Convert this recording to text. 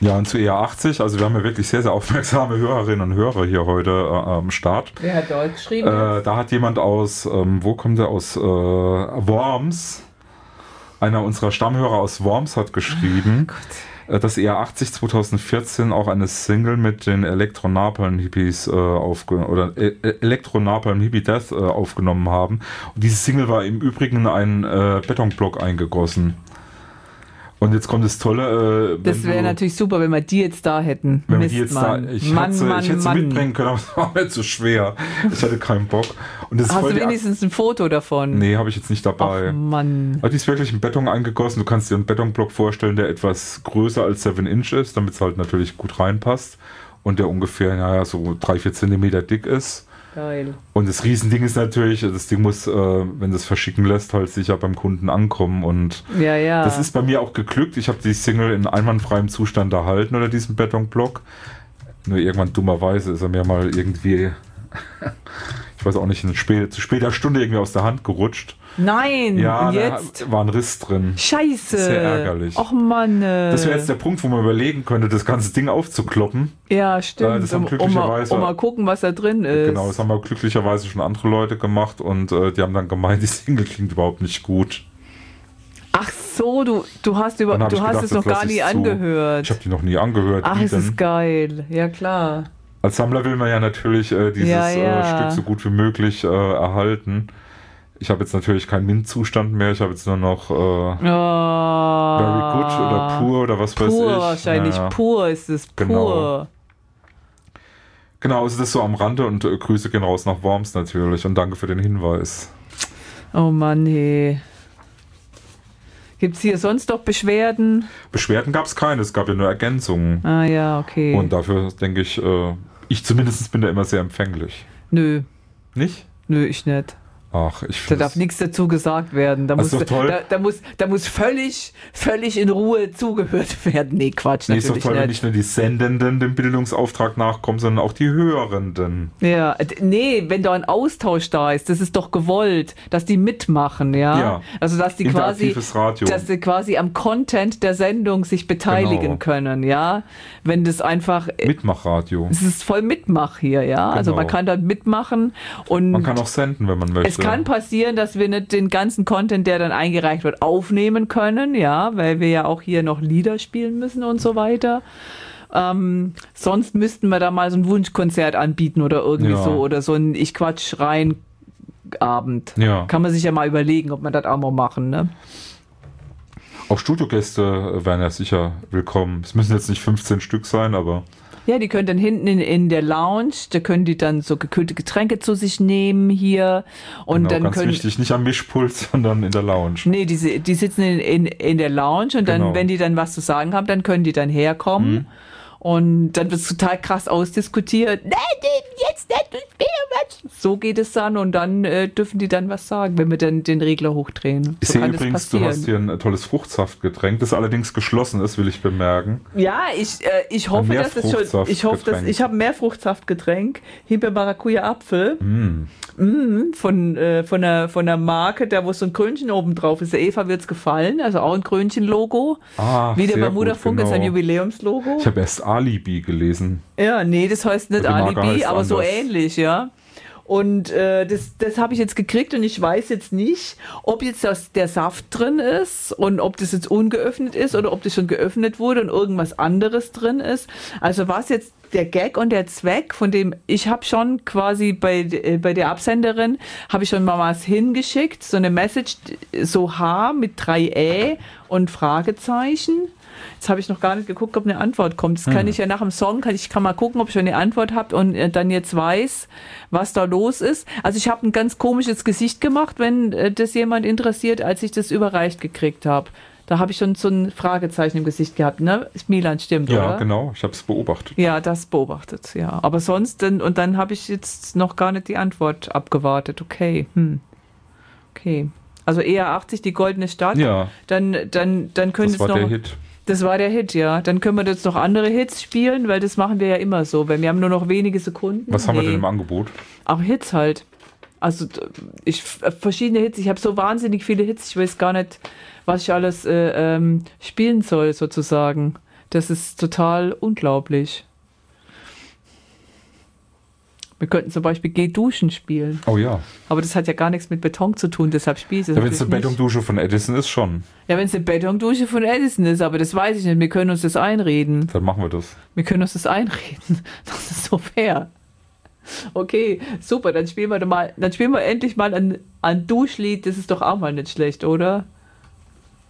Ja, und zu ER80, also wir haben ja wirklich sehr, sehr aufmerksame Hörerinnen und Hörer hier heute am Start. Wer hat dort geschrieben? Da hat jemand aus, wo kommt der? Aus Worms. Einer unserer Stammhörer aus Worms hat geschrieben, dass ER80 2014 auch eine Single mit den Elektro-Napalm Hippies Elektro-Napalm Hippie Death aufgenommen haben. Und diese Single war im Übrigen in einen Betonblock eingegossen. Und jetzt kommt das Tolle. Das wäre natürlich super, wenn wir die jetzt da hätten. Wenn wir die jetzt da. Ich hätte sie mitbringen können, aber es war mir zu schwer. Ich hatte keinen Bock. Und das Hast du wenigstens ein Foto davon? Nee, habe ich jetzt nicht dabei. Ach Mann. Aber die ist wirklich in Beton eingegossen. Du kannst dir einen Betonblock vorstellen, der etwas größer als 7 Inch ist, damit es halt natürlich gut reinpasst. Und der ungefähr, so 3-4 Zentimeter dick ist. Geil. Und das Riesending ist natürlich, das Ding muss, wenn das verschicken lässt, halt sicher beim Kunden ankommen. Und ja. Das ist bei mir auch geglückt. Ich habe die Single in einwandfreiem Zustand erhalten unter diesem Betonblock. Nur irgendwann dummerweise ist er mir mal irgendwie, ich weiß auch nicht, zu später Stunde irgendwie aus der Hand gerutscht. Nein, ja, und jetzt? Da war ein Riss drin. Scheiße. Sehr ärgerlich. Och Mann. Das wäre jetzt der Punkt, wo man überlegen könnte, das ganze Ding aufzukloppen. Ja, stimmt. Das haben glücklicherweise, mal gucken, was da drin ist. Genau, das haben aber glücklicherweise schon andere Leute gemacht und die haben dann gemeint, die Single klingt überhaupt nicht gut. Ach so, du hast es noch gar nie angehört. Ich habe die noch nie angehört. Ach, es ist geil. Ja, klar. Als Sammler will man ja natürlich dieses Stück so gut wie möglich erhalten. Ich habe jetzt natürlich keinen Mint-Zustand mehr. Ich habe jetzt nur noch Very Good oder Pur oder was weiß ich. Pur wahrscheinlich. Ja. Pur ist es. Pur. Genau, also das so am Rande und Grüße gehen raus nach Worms natürlich. Und danke für den Hinweis. Oh Mann, hey. Gibt es hier sonst noch Beschwerden? Beschwerden gab es keine. Es gab ja nur Ergänzungen. Ah ja, okay. Und dafür denke ich, ich zumindest bin da immer sehr empfänglich. Nö. Nicht? Nö, ich nicht. Ach, da darf nichts dazu gesagt werden. Da muss völlig in Ruhe zugehört werden. Nee, Quatsch, natürlich nicht. Ist doch toll, wenn nicht nur die Sendenden dem Bildungsauftrag nachkommen, sondern auch die Hörenden. Ja, nee, wenn da ein Austausch da ist, das ist doch gewollt, dass die mitmachen, ja? Also, dass die quasi am Content der Sendung sich beteiligen können, ja? Wenn das einfach... Mitmachradio. Es ist voll Mitmach hier, ja? Genau. Also, man kann dort mitmachen und... Man kann auch senden, wenn man möchte. Es kann passieren, dass wir nicht den ganzen Content, der dann eingereicht wird, aufnehmen können, ja, weil wir ja auch hier noch Lieder spielen müssen und so weiter. Sonst müssten wir da mal so ein Wunschkonzert anbieten oder irgendwie so oder so ein Ich-Quatsch-Rein-Abend. Ja. Kann man sich ja mal überlegen, ob wir das auch mal machen, ne? Auch Studiogäste wären ja sicher willkommen. Es müssen jetzt nicht 15 Stück sein, aber... Ja, die können dann hinten in der Lounge, da können die dann so gekühlte Getränke zu sich nehmen hier. Und dann ganz wichtig, nicht am Mischpult, sondern in der Lounge. Nee, die sitzen in der Lounge und dann, wenn die dann was zu sagen haben, dann können die dann herkommen. Mhm. Und dann wird es total krass ausdiskutiert. Nein, jetzt nicht. So geht es dann und dann dürfen die dann was sagen, wenn wir dann den Regler hochdrehen. Ich sehe übrigens, du hast hier ein tolles Fruchtsaftgetränk, das allerdings geschlossen ist, will ich bemerken. Ja, ich hoffe, dass es schon. Ich habe mehr Fruchtsaftgetränk. Himbeer, Apfel. Von der Marke, da wo so ein Krönchen oben drauf ist. Der Eva wird es gefallen, also auch ein Krönchen-Logo. Wie der Bermuda-Funk ist ein Jubiläumslogo. Ich habe erst Alibi gelesen. Ja, nee, das heißt nicht Alibi, aber so ähnlich, ja. Und das habe ich jetzt gekriegt und ich weiß jetzt nicht, ob jetzt der Saft drin ist und ob das jetzt ungeöffnet ist oder ob das schon geöffnet wurde und irgendwas anderes drin ist. Also was jetzt der Gag und der Zweck, von dem ich habe schon quasi bei der Absenderin, habe ich schon mal was hingeschickt, so eine Message, so H mit 3 und Fragezeichen. Jetzt habe ich noch gar nicht geguckt, ob eine Antwort kommt. Das kann ich ja nach dem Song, kann mal gucken, ob ich schon eine Antwort habe und dann jetzt weiß, was da los ist. Also ich habe ein ganz komisches Gesicht gemacht, wenn das jemand interessiert, als ich das überreicht gekriegt habe. Da habe ich schon so ein Fragezeichen im Gesicht gehabt, ne? Milan, stimmt, oder? Ja, genau. Ich habe es beobachtet. Ja, das beobachtet, ja. Aber sonst, und dann habe ich jetzt noch gar nicht die Antwort abgewartet. Okay, Okay. Also ER80, die goldene Stadt. Ja. Dann könnte es noch... Das war der Hit. Das war der Hit, ja. Dann können wir jetzt noch andere Hits spielen, weil das machen wir ja immer so, weil wir haben nur noch wenige Sekunden. Was haben wir denn im Angebot? Auch Hits halt. Also verschiedene Hits. Ich habe so wahnsinnig viele Hits. Ich weiß gar nicht, was ich alles spielen soll, sozusagen. Das ist total unglaublich. Wir könnten zum Beispiel Geh duschen spielen. Oh ja. Aber das hat ja gar nichts mit Beton zu tun, deshalb spiele ich das. Ja, wenn es eine Betondusche von Edison ist, schon. Ja, wenn es eine Betondusche von Edison ist, aber das weiß ich nicht. Wir können uns das einreden. Dann machen wir das. Wir können uns das einreden. Das ist so fair. Okay, super, dann spielen wir endlich mal ein Duschlied. Das ist doch auch mal nicht schlecht, oder?